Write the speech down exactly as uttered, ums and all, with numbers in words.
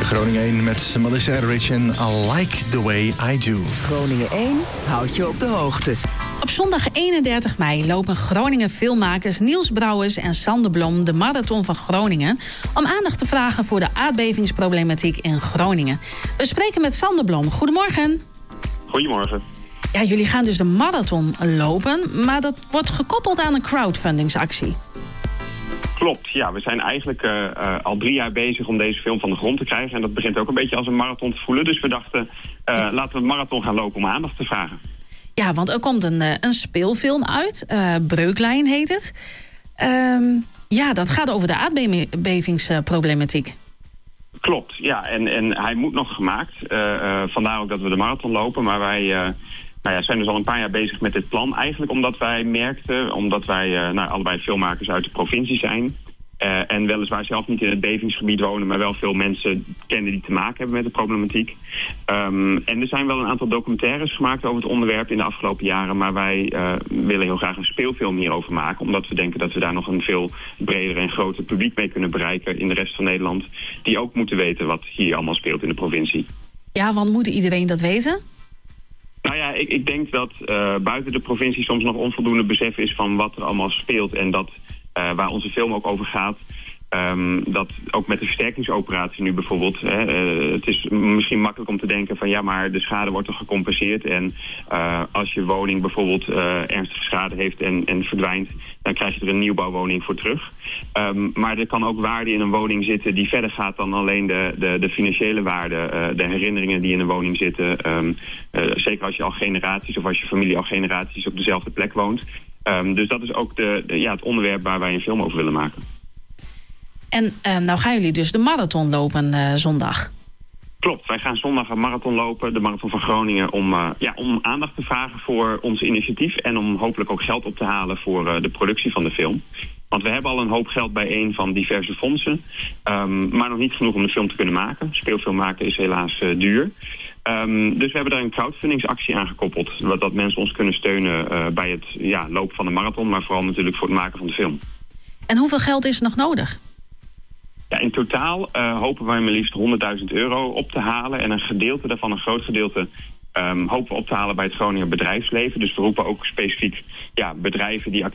Groningen één met Melissa Etheridge en I Like The Way I Do. Groningen één houdt je op de hoogte. Op zondag eenendertig mei lopen Groningen filmmakers Niels Brouwers en Sander Blom de Marathon van Groningen om aandacht te vragen voor de aardbevingsproblematiek in Groningen. We spreken met Sander Blom. Goedemorgen. Goedemorgen. Ja, jullie gaan dus de marathon lopen, maar dat wordt gekoppeld aan een crowdfundingsactie. Klopt, ja. We zijn eigenlijk uh, uh, al drie jaar bezig om deze film van de grond te krijgen. En dat begint ook een beetje als een marathon te voelen. Dus we dachten, uh, laten we een marathon gaan lopen om aandacht te vragen. Ja, want er komt een, een speelfilm uit. Uh, Breuklijn heet het. Um, ja, dat gaat over de aardbevingsproblematiek. Klopt, ja. En, en hij moet nog gemaakt. Uh, uh, vandaar ook dat we de marathon lopen. Maar wij uh, nou ja, zijn dus al een paar jaar bezig met dit plan. Eigenlijk omdat wij merkten, omdat wij uh, nou, allebei filmmakers uit de provincie zijn. Uh, en weliswaar zelf niet in het bevingsgebied wonen, maar wel veel mensen kennen die te maken hebben met de problematiek. Um, en er zijn wel een aantal documentaires gemaakt over het onderwerp in de afgelopen jaren, maar wij uh, willen heel graag een speelfilm hierover maken, omdat we denken dat we daar nog een veel breder en groter publiek mee kunnen bereiken in de rest van Nederland, die ook moeten weten wat hier allemaal speelt in de provincie. Ja, want moet iedereen dat weten? Nou ja, ik, ik denk dat uh, buiten de provincie soms nog onvoldoende besef is van wat er allemaal speelt en dat Uh, waar onze film ook over gaat. Um, dat ook met de versterkingsoperatie nu bijvoorbeeld. Hè, uh, het is misschien makkelijk om te denken van ja, maar de schade wordt toch gecompenseerd. En uh, als je woning bijvoorbeeld uh, ernstige schade heeft en, en verdwijnt, dan krijg je er een nieuwbouwwoning voor terug. Um, maar er kan ook waarde in een woning zitten die verder gaat dan alleen de, de, de financiële waarde. Uh, de herinneringen die in een woning zitten. Um, uh, zeker als je al generaties of als je familie al generaties op dezelfde plek woont. Um, dus dat is ook de, de, ja, het onderwerp waar wij een film over willen maken. En uh, nou gaan jullie dus de marathon lopen uh, zondag? Klopt, wij gaan zondag een marathon lopen, de Marathon van Groningen, om, uh, ja, om aandacht te vragen voor ons initiatief en om hopelijk ook geld op te halen voor uh, de productie van de film. Want we hebben al een hoop geld bijeen van diverse fondsen, um, maar nog niet genoeg om de film te kunnen maken. Speelfilm maken is helaas uh, duur. Um, dus we hebben daar een crowdfundingsactie aan gekoppeld, dat mensen ons kunnen steunen uh, bij het ja, lopen van de marathon, maar vooral natuurlijk voor het maken van de film. En hoeveel geld is er nog nodig? Ja, in totaal uh, hopen wij maar liefst honderdduizend euro op te halen. En een gedeelte daarvan, een groot gedeelte, um, hopen we op te halen bij het Groninger bedrijfsleven. Dus we roepen ook specifiek ja, bedrijven die